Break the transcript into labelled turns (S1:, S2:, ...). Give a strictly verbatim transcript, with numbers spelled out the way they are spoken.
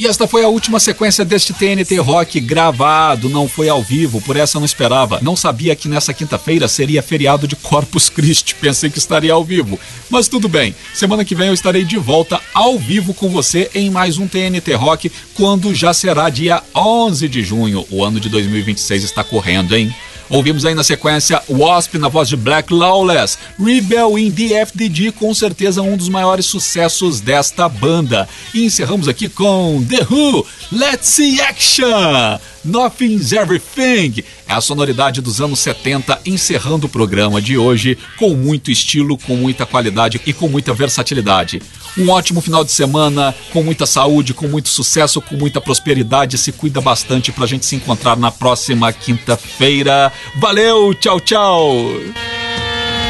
S1: E esta foi a última sequência deste T N T Rock gravado, não foi ao vivo, por essa eu não esperava. Não sabia que nessa quinta-feira seria feriado de Corpus Christi, pensei que estaria ao vivo. Mas tudo bem, semana que vem eu estarei de volta ao vivo com você em mais um T N T Rock, quando já será dia onze de junho. O ano de dois mil e vinte e seis está correndo, hein? Ouvimos aí na sequência Wasp na voz de Black Lawless, Rebel in the F D G, com certeza um dos maiores sucessos desta banda. E encerramos aqui com The Who, Let's See Action, Nothing's Everything. É a sonoridade dos anos setenta, encerrando o programa de hoje com muito estilo, com muita qualidade e com muita versatilidade. Um ótimo final de semana, com muita saúde, com muito sucesso, com muita prosperidade. Se cuida bastante pra gente se encontrar na próxima quinta-feira. Valeu, tchau, tchau!